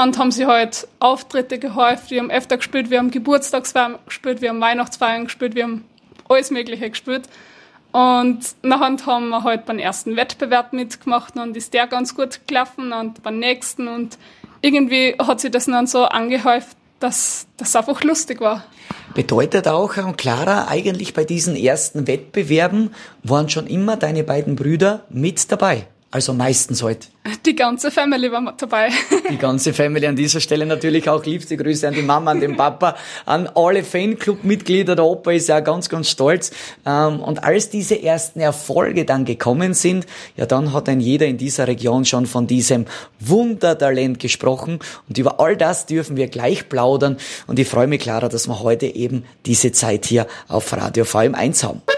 Und haben sie halt Auftritte gehäuft, wir haben öfter gespielt, wir haben Geburtstagsfeiern gespielt, wir haben Weihnachtsfeiern gespielt, wir haben alles Mögliche gespielt. Und nachher haben wir halt beim ersten Wettbewerb mitgemacht und ist der ganz gut gelaufen und beim nächsten. Und irgendwie hat sich das dann so angehäuft, dass das einfach lustig war. Bedeutet auch, Clara, eigentlich bei diesen ersten Wettbewerben waren schon immer deine beiden Brüder mit dabei? Also meistens halt. Die ganze Family war dabei. Die ganze Family an dieser Stelle natürlich auch liebste Grüße an die Mama, an den Papa, an alle Fanclub-Mitglieder. Der Opa ist ja ganz, ganz stolz. Und als diese ersten Erfolge dann gekommen sind, ja, dann hat ein jeder in dieser Region schon von diesem Wundertalent gesprochen. Und über all das dürfen wir gleich plaudern. Und ich freue mich, Clara, dass wir heute eben diese Zeit hier auf Radio VM1 haben.